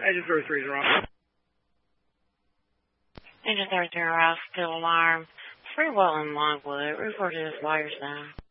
Agent 33 is wrong. Agent 33 Ralph, still alarm. Free Will in Longwood. Report to his lawyers now.